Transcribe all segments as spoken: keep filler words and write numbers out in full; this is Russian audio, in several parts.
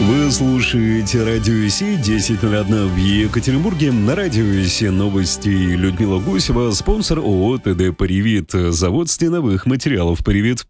Вы слушаете Радио Си, десять ноль один в Екатеринбурге. На Радио Си новости. Людмила Гусева, спонсор ООО ТД «Паривит», завод стеновых материалов «Паривит».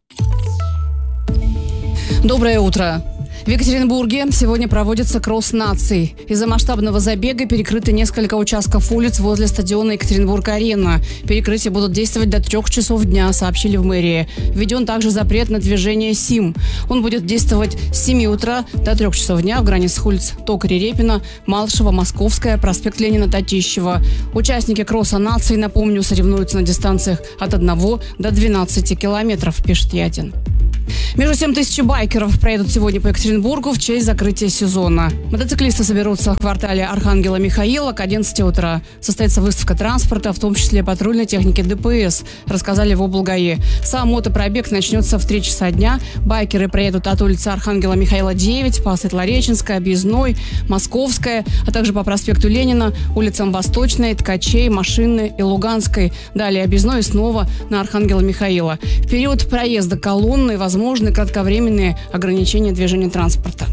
Доброе утро. В Екатеринбурге сегодня проводится кросс наций. Из-за масштабного забега перекрыты несколько участков улиц возле стадиона Екатеринбург-Арена. Перекрытия будут действовать до трех часов дня, сообщили в мэрии. Введен также запрет на движение СИМ. Он будет действовать с семи утра до трех часов дня в границах улиц Токаря-Репина, Малышева, Московская, проспект Ленина, Татищева. Участники кросса наций, напомню, соревнуются на дистанциях от одного до двенадцати километров, пишет Ятин. Между семь тысяч байкеров проедут сегодня по Екатеринбургу в честь закрытия сезона. Мотоциклисты соберутся в квартале Архангела Михаила к одиннадцати утра. Состоится выставка транспорта, в том числе патрульной техники ДПС, рассказали в облгаи. Сам мотопробег начнется в три часа дня. Байкеры проедут от улицы Архангела Михаила девять по Светлореченской, Объездной, Московская, а также по проспекту Ленина, улицам Восточной, Ткачей, Машинной и Луганской. Далее Объездной и снова на Архангела Михаила. В период проезда колонны возможны кратковременные ограничения движения транспорта.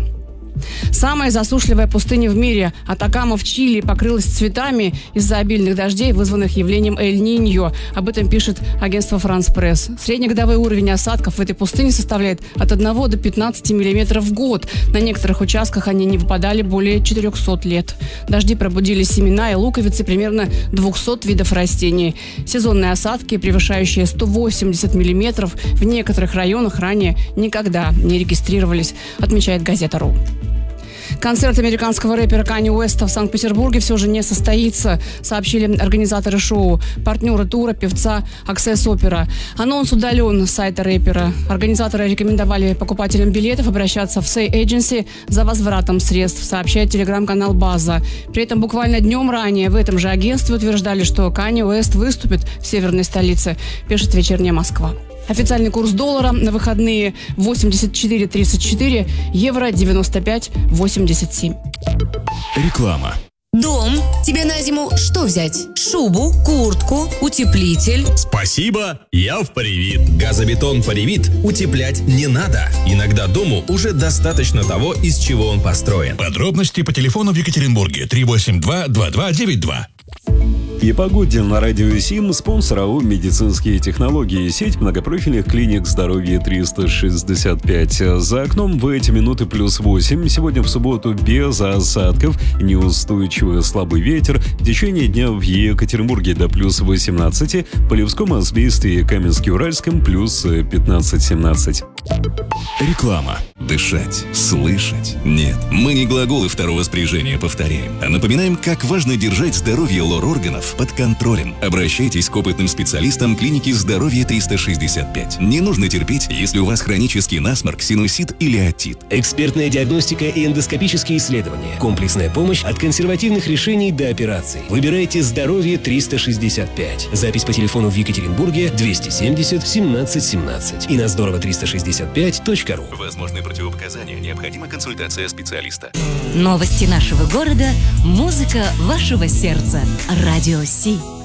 Самая засушливая пустыня в мире, Атакама в Чили, покрылась цветами из-за обильных дождей, вызванных явлением Эль-Ниньо. Об этом пишет агентство «Франс Пресс». Среднегодовой уровень осадков в этой пустыне составляет от одного до пятнадцати миллиметров в год. На некоторых участках они не выпадали более четырехсот лет. Дожди пробудили семена и луковицы примерно двухсот видов растений. Сезонные осадки, превышающие сто восемьдесят миллиметров, в некоторых районах ранее никогда не регистрировались, отмечает газета.ру. Концерт американского рэпера Канье Уэста в Санкт-Петербурге все же не состоится, сообщили организаторы шоу. Партнеры тура певца Access Opera. Анонс удален с сайта рэпера. Организаторы рекомендовали покупателям билетов обращаться в Say Agency за возвратом средств, сообщает телеграм-канал «База». При этом буквально днем ранее в этом же агентстве утверждали, что Канье Уэст выступит в северной столице, пишет «Вечерняя Москва». Официальный курс доллара на выходные восемьдесят четыре тридцать четыре, евро девяносто пять восемьдесят семь. Реклама. Дом. Тебе на зиму что взять? Шубу, куртку, утеплитель? Спасибо, я в Паривит. Газобетон Паривит утеплять не надо. Иногда дому уже достаточно того, из чего он построен. Подробности по телефону в Екатеринбурге три восемь два два два девять два. И погоде на Радио Сим, спонсор ООО «Медицинские технологии», сеть многопрофильных клиник здоровья триста шестьдесят пять. За окном в эти минуты плюс восемь. Сегодня в субботу без осадков, неустойчивый слабый ветер. В течение дня в Екатеринбурге до плюс восемнадцати, Полевском, Асбесте и Каменске-Уральском плюс пятнадцать-семнадцать. Реклама. Дышать, слышать. Нет, мы не глаголы второго спряжения повторяем, а напоминаем, как важно держать здоровье лор-органов под контролем. Обращайтесь к опытным специалистам клиники здоровья триста шестьдесят пять. Не нужно терпеть, если у вас хронический насморк, синусит или отит. Экспертная диагностика и эндоскопические исследования. Комплексная помощь от консервативных решений до операций. Выбирайте здоровье триста шестьдесят пять. Запись по телефону в Екатеринбурге двести семьдесят семнадцать семнадцать и на здорово триста шестьдесят пять точка ру. Возможны противопоказания, необходима консультация специалиста. Новости нашего города, музыка вашего сердца. Радио Си.